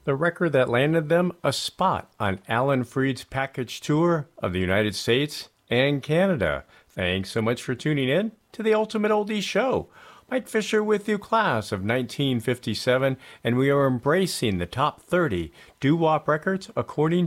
The record that landed them a spot on Alan Freed's package tour of the United States and Canada. Thanks so much for tuning in to the Ultimate Oldies Show. Mike Fisher with you, class of 1957, and we are embracing the top 30 doo-wop records according